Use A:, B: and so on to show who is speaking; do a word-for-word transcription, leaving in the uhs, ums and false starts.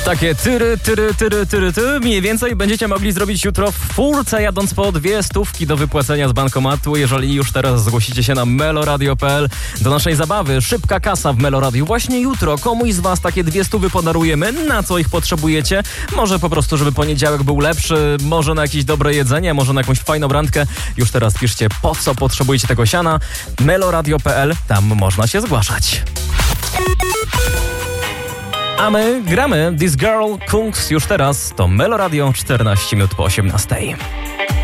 A: Takie tyry, tyry, tyry, tyry, ty. Mniej więcej będziecie mogli zrobić jutro w furce, jadąc po dwie stówki do wypłacenia z bankomatu, jeżeli już teraz zgłosicie się na meloradio kropka p l do naszej zabawy. Szybka kasa w Meloradiu. Właśnie jutro komuś z was takie dwie stówy podarujemy. Na co ich potrzebujecie? Może po prostu, żeby poniedziałek był lepszy, może na jakieś dobre jedzenie, może na jakąś fajną randkę. Już teraz piszcie, po co potrzebujecie tego siana. meloradio kropka p l, tam można się zgłaszać. A my gramy This Girl Kungs już teraz. To Meloradio, czternaście minut po osiemnastej.